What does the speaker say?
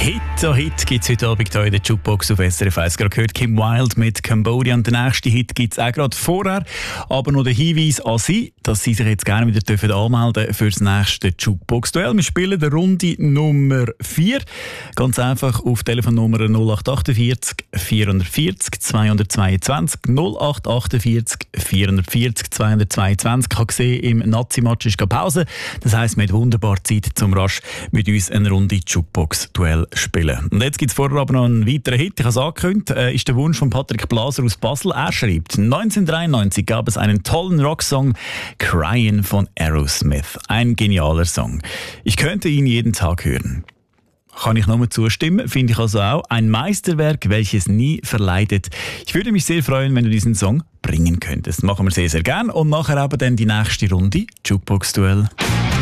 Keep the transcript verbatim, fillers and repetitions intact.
Hit an Hit gibt es heute Abend hier in der Jukebox auf S R F eins. Gerade gehört Kim Wilde mit Cambodia. Und den nächsten Hit gibt es auch gerade vorher. Aber noch der Hinweis an Sie, dass Sie sich jetzt gerne wieder dürfen anmelden für das nächste Jukebox-Duell. Wir spielen die Runde Nummer vier. Ganz einfach auf Telefonnummer null acht achtundvierzig vierhundertvierzig zweihundertzweiundzwanzig null acht achtundvierzig vierhundertvierzig zweihundertzweiundzwanzig. Ich habe gesehen, im Nazi-Match ist Pause. Das heisst, wir haben wunderbar Zeit, zum rasch mit uns eine Runde Jukebox-Duell spielen. Und jetzt gibt es vorher aber noch einen weiteren Hit. Ich habe es angekündigt, äh, ist der Wunsch von Patrick Blaser aus Basel. Er schreibt, neunzehnhundertdreiundneunzig gab es einen tollen Rocksong, Crying von Aerosmith. Ein genialer Song. Ich könnte ihn jeden Tag hören. Kann ich nur zustimmen, finde ich also auch. Ein Meisterwerk, welches nie verleidet. Ich würde mich sehr freuen, wenn du diesen Song bringen könntest. Das machen wir sehr, sehr gern. Und nachher aber dann die nächste Runde, Jukebox-Duell.